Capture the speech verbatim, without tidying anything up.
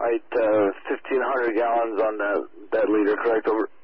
right, uh, fifteen hundred gallons on that, that leader, correct? Over.